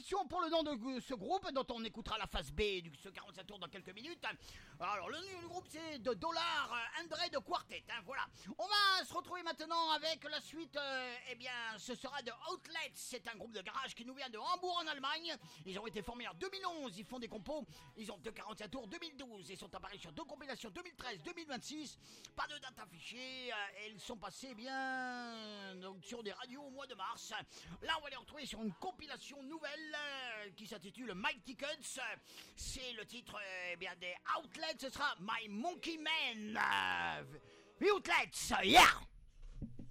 proposition pour le nom de ce groupe, dont on écoutera la face B de ce 45 tours dans quelques minutes. Alors, le nom du groupe, c'est The Dollar André de Quartet, hein, voilà. On va se retrouver maintenant avec la suite, eh bien, ce sera de Outlets. C'est un groupe de garage qui nous vient de Hambourg en Allemagne. Ils ont été formés en 2011, ils font des compos, ils ont 2,45 tours 2012, ils sont apparus sur 2 compilations 2013-2026, pas de date affichée, et ils sont passés bien donc, sur des radios au mois de mars. Là on va les retrouver sur une compilation nouvelle qui s'intitule Mighty Cuts. C'est le titre eh bien, des Outlets, ce sera My Monkey Man. Outlets, yeah!